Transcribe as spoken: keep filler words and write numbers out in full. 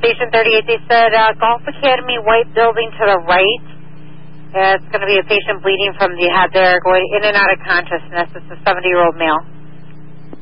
Station thirty-eight, they said uh, Golf Academy White Building to the right. Uh, it's going to be a patient bleeding from the head there, going in and out of consciousness. It's a seventy-year-old male.